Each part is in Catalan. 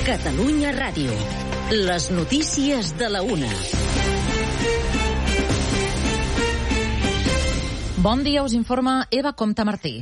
Catalunya Ràdio. Les notícies de la una. Bon dia, us informa Eva Comte Martí.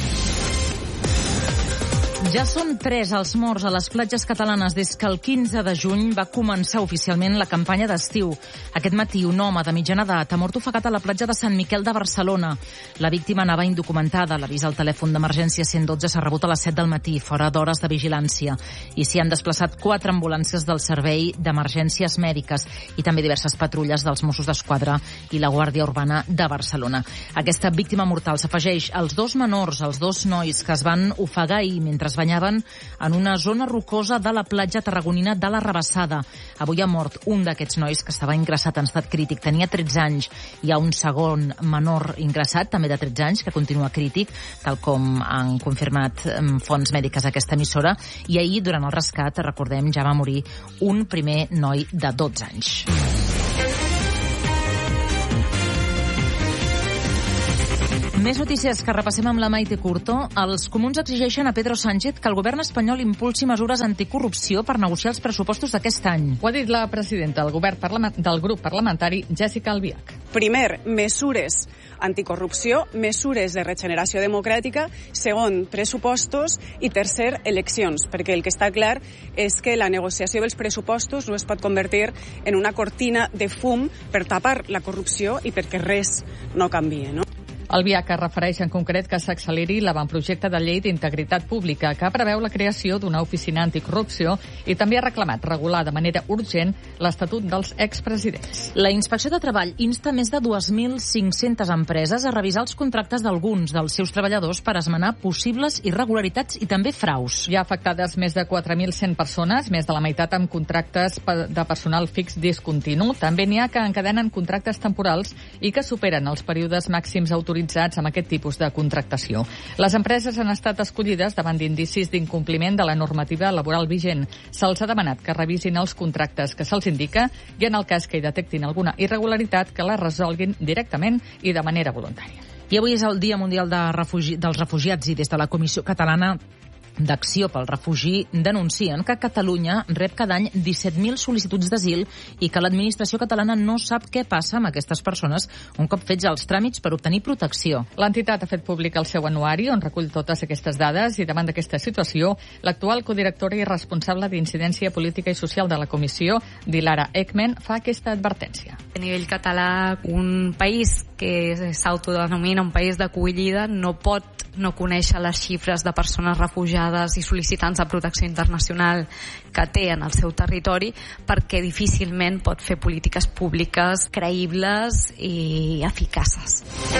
Ja són 3 els morts a les platges catalanes des que el 15 de juny va començar oficialment la campanya d'estiu. Aquest matí un home de mitjana edat ha mort ofegat a la platja de Sant Miquel de Barcelona. La víctima anava indocumentada. L'avís al telèfon d'emergència 112 s'ha rebut a les 7 del matí, fora d'hores de vigilància. I s'hi han desplaçat 4 ambulàncies del Servei d'Emergències Mèdiques i també diverses patrulles dels Mossos d'Esquadra i la Guàrdia Urbana de Barcelona. Aquesta víctima mortal s'afegeix als 2 menors, els 2 nois que es van ofegar ahir mentre es banyaven en una zona rocosa de la platja tarragonina de la Rabassada. Avui ha mort un d'aquests nois que estava ingressat en estat crític. Tenia 13 anys. Hi ha un segon menor ingressat, també de 13 anys, que continua crític, tal com han confirmat fonts mèdiques a aquesta emissora. I ahir, durant el rescat, recordem, ja va morir un primer noi de 12 anys. Més notícies que repassem amb la Maite Curto. Els comuns exigeixen a Pedro Sánchez que el govern espanyol impulsi mesures anticorrupció per negociar els pressupostos d'aquest any. Ho ha dit la presidenta del grup parlamentari, Jessica Albiach. Primer, mesures anticorrupció, mesures de regeneració democràtica, segon, pressupostos i tercer, eleccions, perquè el que està clar és que la negociació dels pressupostos no es pot convertir en una cortina de fum per tapar la corrupció i perquè res no canvie, no? Albiach es refereix en concret que s'acceleri l'avantprojecte de llei d'integritat pública que preveu la creació d'una oficina anticorrupció i també ha reclamat regular de manera urgent l'Estatut dels expresidents. La Inspecció de Treball insta més de 2.500 empreses a revisar els contractes d'alguns dels seus treballadors per esmenar possibles irregularitats i també fraus. Hi ha afectades més de 4.100 persones, més de la meitat amb contractes de personal fix discontinu. També n'hi ha que encadenen contractes temporals i que superen els períodes màxims autoritzats amb aquest tipus de contractació. Les empreses han estat escollides davant d'indicis d'incompliment de la normativa laboral vigent. Se'ls ha demanat que revisin els contractes que se'ls indica i, en el cas que hi detectin alguna irregularitat, que la resolguin directament i de manera voluntària. I avui és el Dia Mundial dels Refugiats i des de la Comissió Catalana d'Acció pel Refugi denuncien que Catalunya rep cada any 17.000 sol·licituds d'asil i que l'administració catalana no sap què passa amb aquestes persones un cop fets els tràmits per obtenir protecció. L'entitat ha fet públic el seu anuari on recull totes aquestes dades i davant d'aquesta situació l'actual codirectora i responsable d'Incidència Política i Social de la Comissió, Dilara Ekmen, fa aquesta advertència. A nivell català, un país que s'autodenomina un país d'acollida no pot no conèixer les xifres de persones refugiades i sol·licitants de protecció internacional que té en el seu territori, perquè difícilment pot fer polítiques públiques creïbles i eficaces.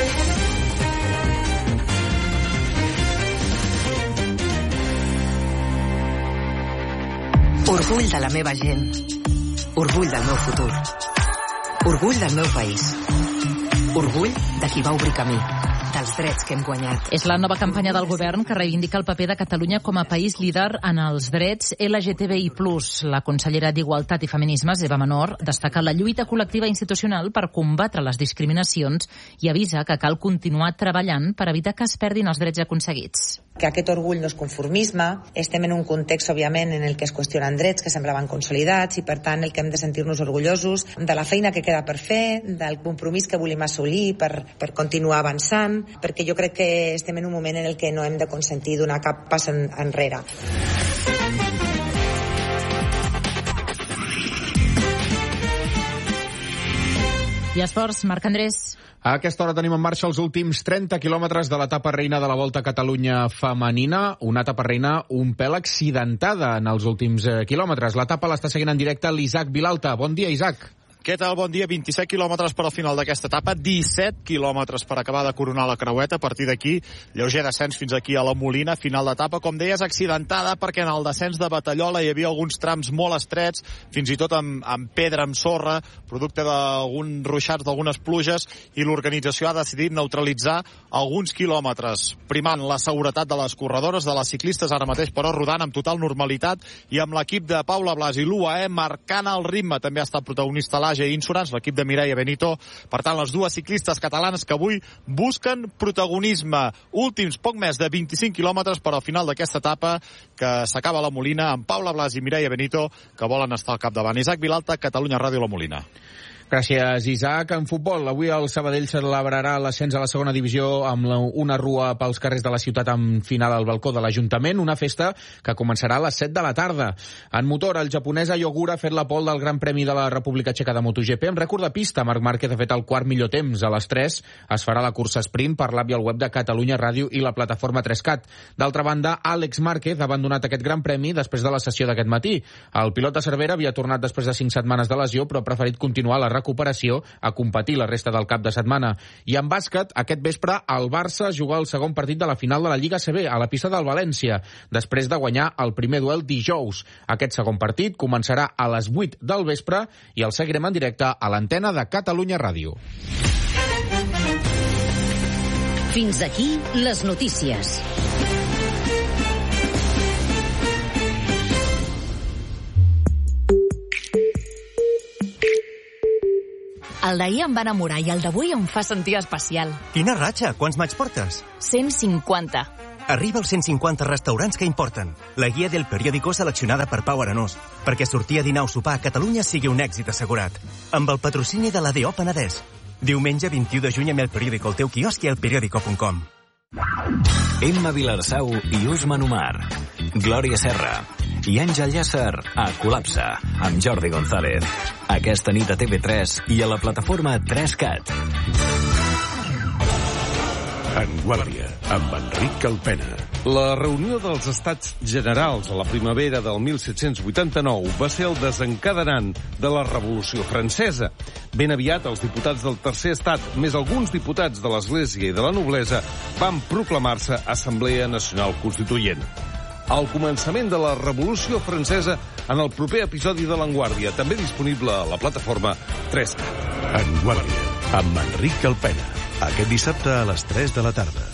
Orgull de la meva gent. Orgull del meu futur. Orgull del meu país. Orgull de qui va obrir camí. Dels drets que hem guanyat. És la nova campanya del govern que reivindica el paper de Catalunya com a país líder en els drets LGTBI+. La consellera d'Igualtat i Feminismes, Eva Menor, destaca la lluita col·lectiva institucional per combatre les discriminacions i avisa que cal continuar treballant per evitar que es perdin els drets aconseguits. Que aquest orgull no és conformisme, estem en un context, òbviament, en el que es qüestionen drets que semblaven consolidats i, per tant, el que hem de sentir-nos orgullosos de la feina que queda per fer, del compromís que volem assolir per continuar avançant, perquè jo crec que estem en un moment en el que no hem de consentir donar cap pas enrere. I esports, Marc Andrés. A aquesta hora tenim en marxa els últims 30 quilòmetres de l'etapa reina de la Volta a Catalunya femenina, una etapa reina un pèl accidentada en els últims quilòmetres. L'etapa l'està seguint en directe l'Isaac Vilalta. Bon dia, Isaac. Què tal? Bon dia. 27 quilòmetres per al final d'aquesta etapa, 17 quilòmetres per acabar de coronar la creueta. A partir d'aquí, lleuger descens fins aquí a la Molina. Final d'etapa, com deies, accidentada, perquè en el descens de Batallola hi havia alguns trams molt estrets, fins i tot amb pedra, amb sorra, producte d'alguns ruixats, d'algunes pluges, i l'organització ha decidit neutralitzar alguns quilòmetres, primant la seguretat de les corredores, de les ciclistes, ara mateix, però rodant amb total normalitat, i amb l'equip de Paula Blas i l'UAE marcant el ritme. També ha estat protagonista l'Àgil, AG Insurance, l'equip de Mireia Benito. Per tant, les dues ciclistes catalanes que avui busquen protagonisme. Últims poc més de 25 quilòmetres per al final d'aquesta etapa que s'acaba a la Molina amb Paula Blas i Mireia Benito, que volen estar al capdavant. Isaac Vilalta, Catalunya Ràdio, la Molina. Gràcies, Isaac. En futbol, avui el Sabadell celebrarà l'ascens a la segona divisió amb una rua pels carrers de la ciutat amb final al balcó de l'Ajuntament, una festa que començarà a les 7 de la tarda. En motor, el japonès Ayogura ha fet la pole del Gran Premi de la República Txeca de MotoGP amb rècord de pista. Marc Márquez ha fet el quart millor temps. A les 3 es farà la cursa sprint per l'app i el web de Catalunya Ràdio i la plataforma 3CAT. D'altra banda, Àlex Márquez ha abandonat aquest Gran Premi després de la sessió d'aquest matí. El pilot de Cervera havia tornat després de 5 setmanes de lesió, però ha preferit continuar la recuperació a competir la resta del cap de setmana. I en bàsquet, aquest vespre, el Barça juga el segon partit de la final de la Lliga CB a la pista del València, després de guanyar el primer duel dijous. Aquest segon partit començarà a les 8 del vespre i el seguirem en directe a l'antena de Catalunya Ràdio. Fins aquí les notícies. El d'ahir em va enamorar i el d'avui em fa sentir especial. Quina ratxa! Quants maig portes? 150. Arriba als 150 restaurants que importen. La guia del periòdico seleccionada per Pau Arenós, perquè sortir a dinar o sopar a Catalunya sigui un èxit assegurat. Amb el patrocini de l'ADO Penedès. Diumenge 21 de juny amb el periòdico al teu quiosc i al periódico.com. Emma Vilarsau i Usman Omar. Glòria Serra i Àngel Llàcer a Col·lapse amb Jordi González. Aquesta nit a TV3 i a la plataforma 3CAT. En Guàrdia, amb Enric Calpena. La reunió dels Estats Generals a la primavera del 1789 va ser el desencadenant de la Revolució Francesa. Ben aviat, els diputats del Tercer Estat, més alguns diputats de l'Església i de la noblesa, van proclamar-se Assemblea Nacional Constituent. El començament de la Revolució Francesa en el proper episodi de l'Enguàrdia, també disponible a la plataforma 3CAT. En Guàrdia, amb Enric Calpena. Aquest dissabte a les 3 de la tarda.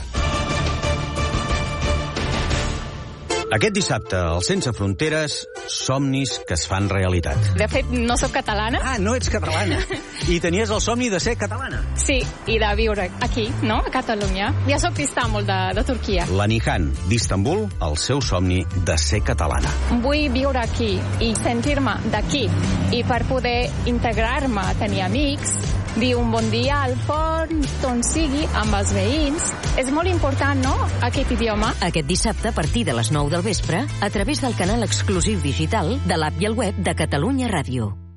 Aquest dissabte, al Sense Fronteres, somnis que es fan realitat. De fet, no sóc catalana. Ah, no ets catalana. I tenies el somni de ser catalana. Sí, i de viure aquí, no?, a Catalunya. Ja sóc d'Istanbul, de Turquia. La Nihan, d'Istanbul, el seu somni de ser catalana. Vull viure aquí i sentir-me d'aquí. I per poder integrar-me, tenir amics, dir un bon dia al forn, on sigui, amb els veïns. És molt important, no?, aquest idioma. Aquest dissabte, a partir de les 9 del vespre, a través del canal exclusiu digital de l'app i el web de Catalunya Ràdio.